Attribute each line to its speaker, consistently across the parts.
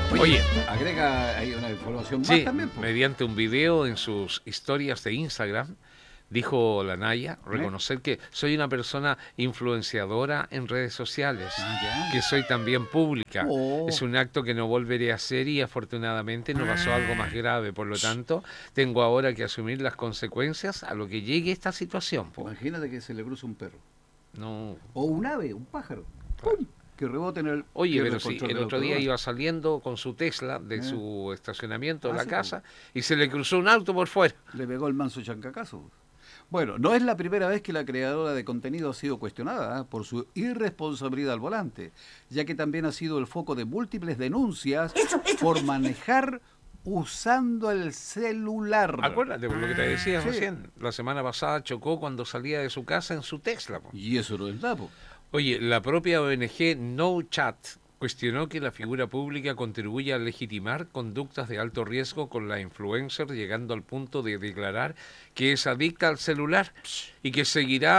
Speaker 1: Oye,
Speaker 2: agrega ahí una información más
Speaker 1: sí,
Speaker 2: también, po.
Speaker 1: mediante un video en sus historias de Instagram, dijo la Naya reconocer que soy una persona influenciadora en redes sociales,
Speaker 2: Ah,
Speaker 1: que
Speaker 2: ya.
Speaker 1: soy también pública.
Speaker 2: Oh,
Speaker 1: Es un acto que no volveré a hacer y afortunadamente no pasó algo más grave. Por lo tanto, tengo ahora que asumir las consecuencias a lo que llegue esta situación. Po.
Speaker 2: imagínate que se le cruza un perro.
Speaker 1: No,
Speaker 2: O un ave, un pájaro.
Speaker 1: claro.
Speaker 2: ¡Pum! Que rebote en el...
Speaker 1: Oye,
Speaker 2: pierde
Speaker 1: pero
Speaker 2: el
Speaker 1: sí,
Speaker 2: control
Speaker 1: el
Speaker 2: del
Speaker 1: otro
Speaker 2: auto de
Speaker 1: día
Speaker 2: más.
Speaker 1: iba saliendo con su Tesla de
Speaker 2: Eh.
Speaker 1: su estacionamiento de
Speaker 2: Ah,
Speaker 1: la
Speaker 2: sí,
Speaker 1: casa y se le cruzó un auto por fuera.
Speaker 2: le pegó el manso chancacazo. Bueno, no es la primera vez que la creadora de contenido ha sido cuestionada por su irresponsabilidad al volante, ya que también ha sido el foco de múltiples denuncias por manejar usando el celular.
Speaker 1: Acuérdate por lo que te decía
Speaker 2: Sí.
Speaker 1: recién. La semana pasada chocó cuando salía de su casa en su Tesla. Po.
Speaker 2: Y eso no es nada, po.
Speaker 1: Oye, la propia ONG No Chat cuestionó que la figura pública contribuye a legitimar conductas de alto riesgo con la influencer, llegando al punto de declarar que es adicta al celular y que seguirá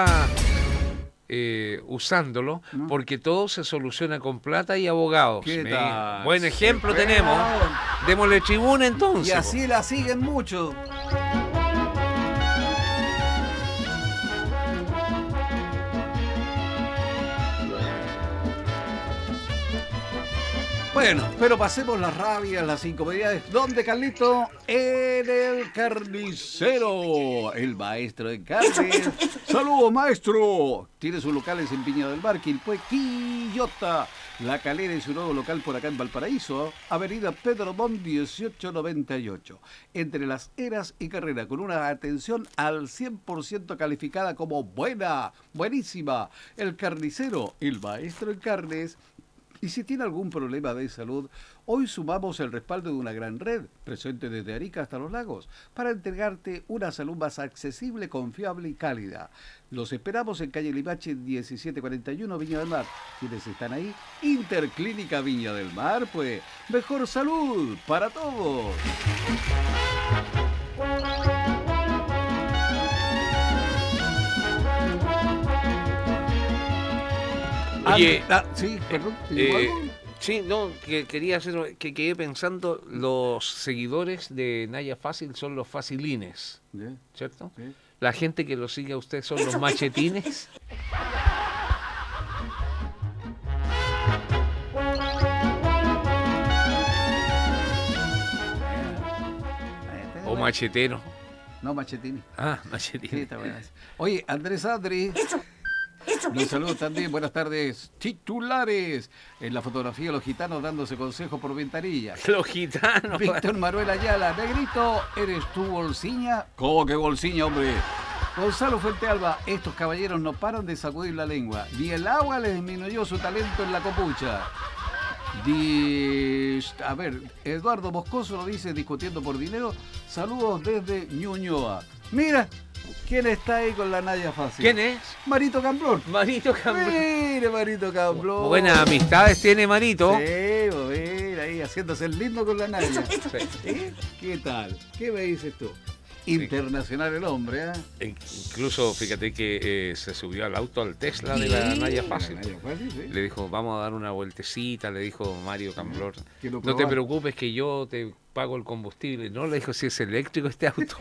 Speaker 1: usándolo
Speaker 2: ¿No?
Speaker 1: porque todo se soluciona con plata y abogados.
Speaker 2: ¿Qué tal?
Speaker 1: Buen ejemplo
Speaker 2: Bueno.
Speaker 1: tenemos. Démosle tribuna entonces.
Speaker 2: Y
Speaker 1: Po.
Speaker 2: así la siguen muchos. Bueno, pero pasemos las rabias, las incomodidades. ¿Dónde, Carlito? En el carnicero, el maestro de carnes. ¡Saludos, maestro! Tiene sus locales en Viña del Mar, Quilpué, Quillota, La Calera y su nuevo local por acá en Valparaíso, Avenida Pedro Montt 1898. Entre Las Heras y Carrera, con una atención al 100% calificada como buena, buenísima. El carnicero, el maestro en carnes. Y si tiene algún problema de salud, hoy sumamos el respaldo de una gran red, presente desde Arica hasta Los Lagos, para entregarte una salud más accesible, confiable y cálida. Los esperamos en calle Limache 1741, Viña del Mar. ¿Quiénes están ahí? Interclínica Viña del Mar, pues. Mejor salud para todos.
Speaker 1: Oye,
Speaker 2: Sí, perdón. ¿te
Speaker 1: Eh,
Speaker 2: digo algo?
Speaker 1: sí, no, que quería hacer, que quedé pensando, los seguidores de Naya Fácil son los facilines,
Speaker 2: Ya,
Speaker 1: ¿cierto?
Speaker 2: sí.
Speaker 1: La gente que lo sigue a usted son los machetines o macheteros.
Speaker 2: No, Machetini.
Speaker 1: Ah,
Speaker 2: Sí,
Speaker 1: machetines.
Speaker 2: está buena esa. Oye, Andrés Adri. Un saludo también, buenas tardes. Titulares. En la fotografía, los gitanos dándose consejos por ventanilla.
Speaker 1: Los gitanos.
Speaker 2: Víctor Manuel Ayala, negrito, ¿eres tú Bolsiña? ¿Cómo que Bolsiña, hombre? Gonzalo Fuentealba, estos caballeros no paran de sacudir la lengua. Ni el agua les disminuyó su talento en la copucha. A ver, Eduardo Moscoso lo dice discutiendo por dinero. Saludos desde Ñuñoa. Mira, ¿quién está ahí con la Naya Fácil?
Speaker 1: ¿Quién es?
Speaker 2: Marito Camplón.
Speaker 1: Marito Cambrón.
Speaker 2: Mire, Marito Camplón.
Speaker 1: Buenas amistades tiene Marito.
Speaker 2: Sí, pues mira, ahí haciéndose el lindo con la Naya.
Speaker 1: Sí.
Speaker 2: ¿Eh? ¿Qué tal? ¿Qué me dices tú? Internacional el hombre, ¿eh?
Speaker 1: Incluso, fíjate que se subió al auto, al Tesla de la Naya Fácil.
Speaker 2: La Naya Fácil, sí.
Speaker 1: Le dijo, vamos a dar una vueltecita, le dijo Mario Camblor.
Speaker 2: Quiero
Speaker 1: No te
Speaker 2: probar.
Speaker 1: preocupes que yo te pago el combustible. No, le dijo, si es eléctrico este auto.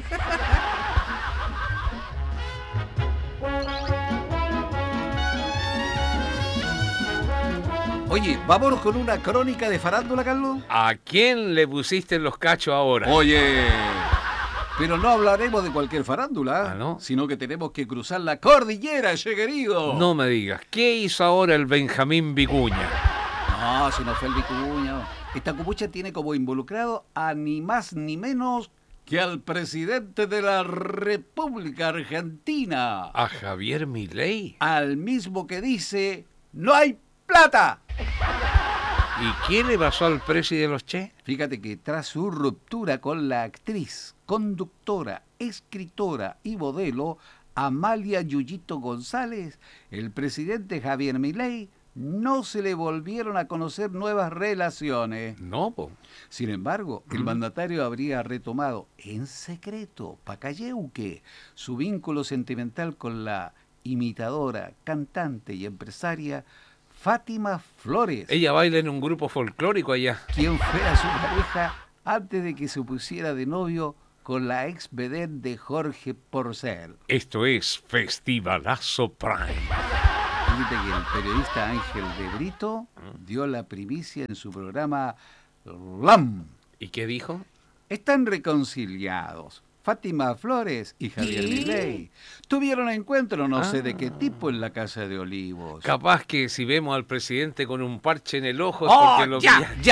Speaker 2: Oye, vámonos con una crónica de farándula, Carlos.
Speaker 1: ¿A quién le pusiste los cachos ahora?
Speaker 2: Oye, pero no hablaremos de cualquier farándula,
Speaker 1: Ah, ¿no?
Speaker 2: sino que tenemos que cruzar la cordillera, che querido.
Speaker 1: No me digas, ¿qué hizo ahora el Benjamín Vicuña?
Speaker 2: No, si no fue el Vicuña. Esta copucha tiene como involucrado a ni más ni menos que al presidente de la República Argentina.
Speaker 1: ¿A Javier Milei?
Speaker 2: Al mismo que dice, no hay plata.
Speaker 1: ¿Y quién le pasó al presi de los Che?
Speaker 2: Fíjate que tras su ruptura con la actriz, conductora, escritora y modelo Amalia Yuyito González, el presidente Javier Milei no se le volvieron a conocer nuevas relaciones.
Speaker 1: No, po.
Speaker 2: Sin embargo, el mandatario habría retomado en secreto, pacayeuque, su vínculo sentimental con la imitadora, cantante y empresaria Fátima Flores,
Speaker 1: Ella baila en un grupo folclórico allá.
Speaker 2: quien fuera su pareja antes de que se pusiera de novio con la ex vedette de Jorge Porcel.
Speaker 1: Esto es Festivalazo Prime.
Speaker 2: Fíjate que el periodista Ángel de Brito dio la primicia en su programa LAM.
Speaker 1: ¿Y qué dijo?
Speaker 2: Están reconciliados. Fátima Flores y Javier Milei tuvieron encuentro no sé de qué tipo en la Casa de Olivos.
Speaker 1: Capaz que si vemos al presidente con un parche en el ojo es
Speaker 2: ¡Oh,
Speaker 1: porque lo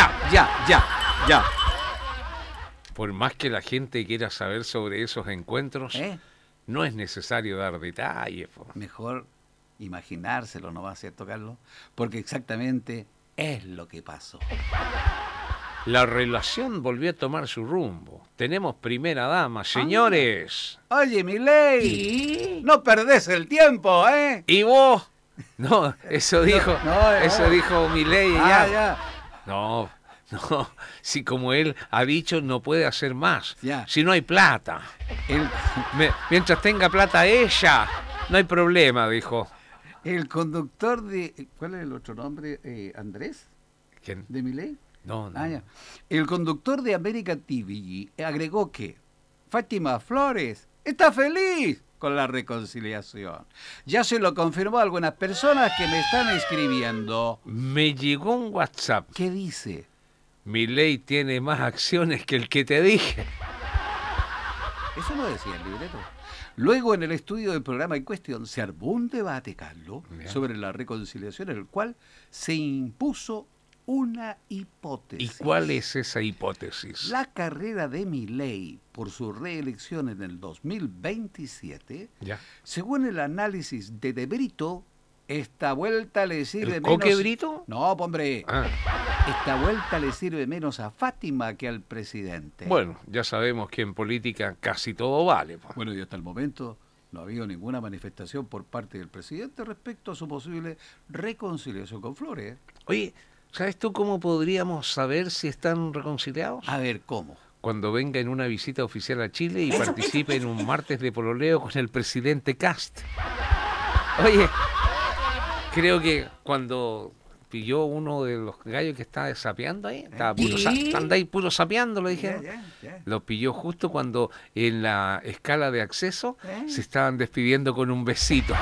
Speaker 2: ya!
Speaker 1: Por más que la gente quiera saber sobre esos encuentros,
Speaker 2: ¿Eh?
Speaker 1: no es necesario dar detalles. Po.
Speaker 2: Mejor imaginárselo, ¿no va a ser tocarlo? Porque exactamente es lo que pasó.
Speaker 1: La relación volvió a tomar su rumbo. Tenemos primera dama, señores.
Speaker 2: Oye, Milei, no perdés el tiempo, ¿eh?
Speaker 1: ¿Y vos? No, eso dijo, eso
Speaker 2: no.
Speaker 1: dijo Milei
Speaker 2: Ya.
Speaker 1: No, si como él ha dicho, no puede hacer más.
Speaker 2: Ya.
Speaker 1: Si no hay plata.
Speaker 2: El,
Speaker 1: Mientras tenga plata ella, no hay problema, dijo.
Speaker 2: el conductor de... ¿Cuál es el otro nombre? ¿Andrés?
Speaker 1: ¿Quién?
Speaker 2: ¿De Milei?
Speaker 1: No.
Speaker 2: Ya. El conductor de América TV agregó que Fátima Flores está feliz con la reconciliación. Ya se lo confirmó a algunas personas que me están escribiendo.
Speaker 1: Me llegó un WhatsApp.
Speaker 2: ¿Qué dice?
Speaker 1: Milei tiene más acciones que el que te dije.
Speaker 2: Eso no decía el libreto. Luego, en el estudio del programa en cuestión, se armó un debate, Carlos,
Speaker 1: Bien.
Speaker 2: sobre la reconciliación, en el cual se impuso una hipótesis.
Speaker 1: ¿Y cuál es esa hipótesis?
Speaker 2: La carrera de Milei por su reelección en el 2027,
Speaker 1: Ya.
Speaker 2: según el análisis de Brito, esta vuelta le sirve
Speaker 1: ¿El
Speaker 2: menos...
Speaker 1: Coque Brito?
Speaker 2: No, hombre.
Speaker 1: Ah.
Speaker 2: Esta vuelta le sirve menos a Fátima que al presidente.
Speaker 1: Bueno, ya sabemos que en política casi todo vale. Po.
Speaker 2: Bueno, y hasta el momento no ha habido ninguna manifestación por parte del presidente respecto a su posible reconciliación con Flores.
Speaker 1: Oye, ¿sabes tú cómo podríamos saber si están reconciliados?
Speaker 2: A ver, ¿cómo?
Speaker 1: Cuando venga en una visita oficial a Chile y participe en un martes de pololeo con el presidente Kast. Oye, creo que cuando pilló uno de los gallos que estaba sapeando ahí, anda ahí puro sapeando, lo dijeron.
Speaker 2: Ya.
Speaker 1: Lo pilló justo cuando en la escala de acceso se estaban despidiendo con un besito.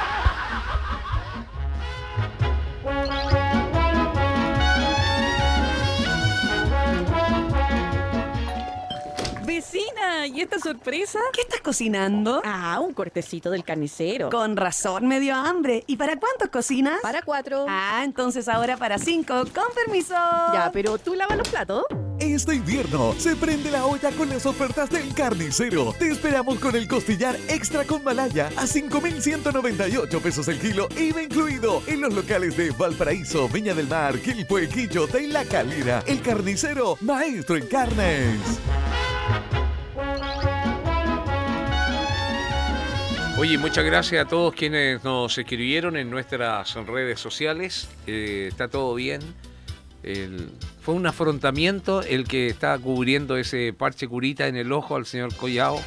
Speaker 3: Vecina, ¿y esta sorpresa?
Speaker 4: ¿Qué estás cocinando?
Speaker 3: Ah, un cortecito del carnicero.
Speaker 4: Con razón me dio hambre. ¿Y para cuántos cocinas?
Speaker 3: Para 4.
Speaker 4: Ah, entonces ahora para 5. Con permiso.
Speaker 3: Ya, pero tú lavas los platos.
Speaker 5: Este invierno se prende la olla con las ofertas del Carnicero. Te esperamos con el costillar extra con malaya a 5.198 pesos el kilo, IVA incluido, en los locales de Valparaíso, Viña del Mar, Quilpué, Quillota y La Calera. El Carnicero, maestro en carnes.
Speaker 1: Oye, muchas gracias a todos quienes nos escribieron en nuestras redes sociales. Está todo bien. Fue un afrontamiento el que está cubriendo ese parche curita en el ojo al señor Collao.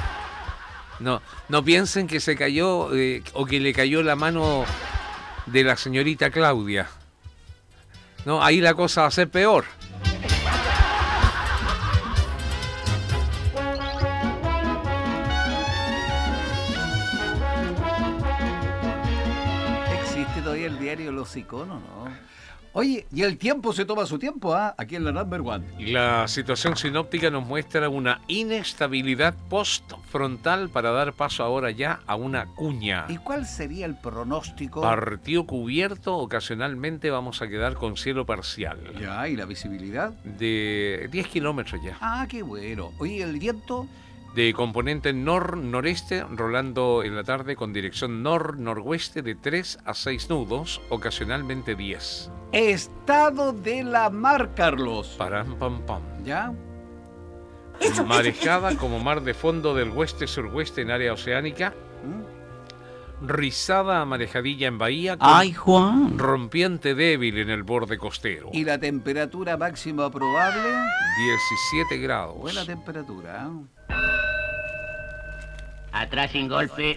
Speaker 1: No piensen que se cayó o que le cayó la mano de la señorita Claudia. No, ahí la cosa va a ser peor.
Speaker 2: ¿Existe todavía el diario Los Iconos, no? Oye, y el tiempo se toma su tiempo, ¿ah? Aquí en la Number One.
Speaker 1: La situación sinóptica nos muestra una inestabilidad postfrontal para dar paso ahora ya a una cuña.
Speaker 2: ¿Y cuál sería el pronóstico?
Speaker 1: Partido cubierto, ocasionalmente vamos a quedar con cielo parcial.
Speaker 2: Ya, ¿y la visibilidad?
Speaker 1: De 10 kilómetros ya.
Speaker 2: Ah, qué bueno. Oye, ¿el viento?
Speaker 1: De componente nor-noreste, rolando en la tarde con dirección nor-noroeste de 3 a 6 nudos, ocasionalmente 10.
Speaker 2: Estado de la mar, Carlos.
Speaker 1: Param, pam, pam.
Speaker 2: ¿Ya?
Speaker 1: Marejada como mar de fondo del oeste-sureste en área oceánica. Rizada a marejadilla en bahía con
Speaker 6: Juan.
Speaker 1: rompiente débil en el borde costero.
Speaker 2: ¿Y la temperatura máxima probable?
Speaker 1: 17 grados.
Speaker 2: Buena temperatura, ¿eh?
Speaker 6: Atrás sin golpe.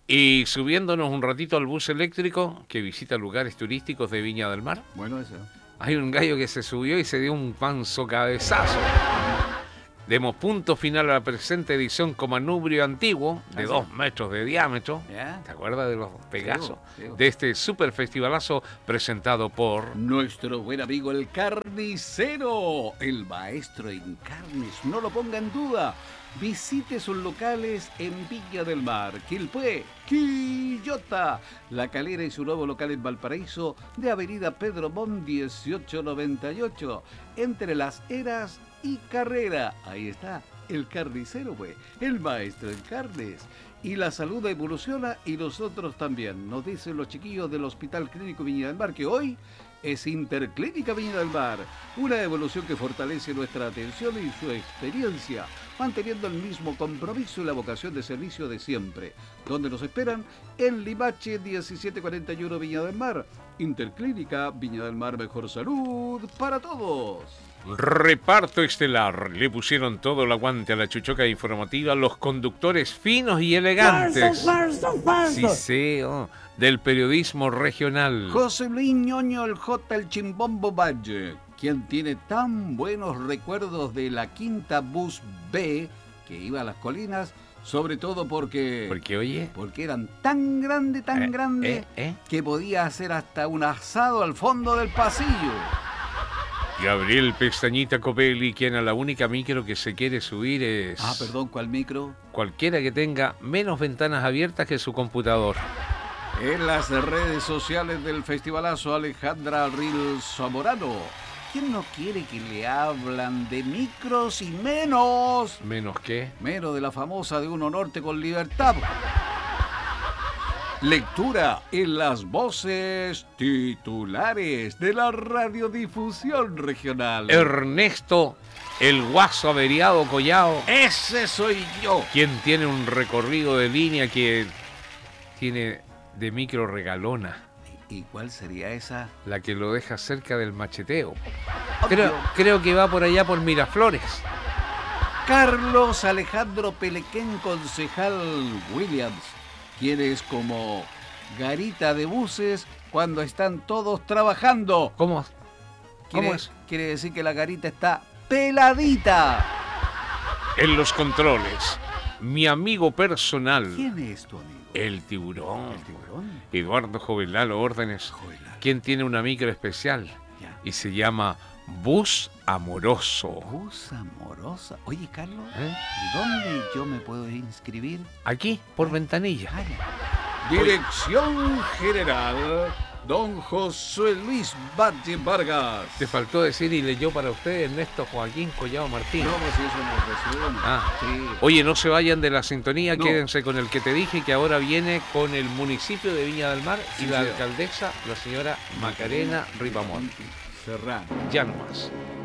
Speaker 1: Y subiéndonos un ratito al bus eléctrico que visita lugares turísticos de Viña del Mar,
Speaker 2: Bueno, eso.
Speaker 1: hay un gallo que se subió y se dio un manso cabezazo. Demos punto final a la presente edición con manubrio antiguo de 2 metros de diámetro.
Speaker 2: ¿Ya?
Speaker 1: ¿Te acuerdas de los Pegasos?
Speaker 2: Sí.
Speaker 1: De este super festivalazo presentado por...
Speaker 2: Nuestro buen amigo el carnicero, el maestro en carnes, no lo ponga en duda. Visite sus locales en Viña del Mar, Quilpué, Quillota, La Calera y su nuevo local en Valparaíso de Avenida Pedro Montt 1898, entre Las Heras y Carrera. Ahí está, el carnicero, pues, el maestro en carnes. Y la salud evoluciona y nosotros también, nos dicen los chiquillos del Hospital Clínico Viña del Mar, que hoy es Interclínica Viña del Mar, una evolución que fortalece nuestra atención y su experiencia, manteniendo el mismo compromiso y la vocación de servicio de siempre, donde nos esperan en Limache 1741 Viña del Mar. Interclínica Viña del Mar, mejor salud para todos.
Speaker 1: Reparto estelar. Le pusieron todo el aguante a la chuchoca informativa los conductores finos y elegantes. Sí, del periodismo regional.
Speaker 2: José Luis Ñoño, el J, el Chimbombo Valle, quien tiene tan buenos recuerdos de la quinta bus B que iba a las colinas, sobre todo porque
Speaker 1: Oye,
Speaker 2: eran tan grandes, que podía hacer hasta un asado al fondo del pasillo.
Speaker 1: Gabriel Pestañita Copelli, quien a la única micro que se quiere subir es...
Speaker 2: Ah, perdón, ¿cuál micro?
Speaker 1: Cualquiera que tenga menos ventanas abiertas que su computador.
Speaker 2: En las redes sociales del festivalazo, Alejandra Ril Zamorano. ¿Quién no quiere que le hablan de micros y menos?
Speaker 1: ¿Menos qué?
Speaker 2: Menos de la famosa de Uno Norte con Libertad. Lectura en las voces titulares de la radiodifusión regional.
Speaker 1: Ernesto, el guaso averiado Collao,
Speaker 2: ¡Ese soy yo!
Speaker 1: quien tiene un recorrido de línea que tiene de micro regalona,
Speaker 2: ¿Y cuál sería esa?
Speaker 1: la que lo deja cerca del macheteo.
Speaker 2: Obvio.
Speaker 1: Creo que va por allá por Miraflores.
Speaker 2: Carlos Alejandro Pelequén, concejal Williams, quien es como garita de buses cuando están todos trabajando.
Speaker 1: ¿Cómo
Speaker 2: Quiere-
Speaker 1: es?
Speaker 2: Quiere decir que la garita está peladita.
Speaker 1: En los controles, mi amigo personal,
Speaker 2: ¿Quién es tu amigo?
Speaker 1: el tiburón,
Speaker 2: ¿El tiburón?
Speaker 1: Eduardo Jovelalo Órdenes,
Speaker 2: Jovelalo.
Speaker 1: quien tiene una micro especial
Speaker 2: Ya.
Speaker 1: y se llama Bus Amoroso.
Speaker 2: Bus amorosa. Oye, Carlos,
Speaker 1: ¿Eh?
Speaker 2: ¿dónde yo me puedo inscribir?
Speaker 1: Aquí, por ventanilla.
Speaker 2: Dirección General, don José Luis Valle Vargas.
Speaker 1: Te faltó decir y leyó para usted Ernesto Joaquín Collao Martín.
Speaker 2: No, pues si eso nos resuena.
Speaker 1: Ah.
Speaker 2: Sí.
Speaker 1: Oye, no se vayan de la sintonía,
Speaker 2: No.
Speaker 1: quédense con el que te dije, que ahora viene con el municipio de Viña del Mar y
Speaker 2: Sí,
Speaker 1: la
Speaker 2: señor.
Speaker 1: alcaldesa, la señora Macarena Ripamont.
Speaker 2: Serrano.
Speaker 1: Ya nomás.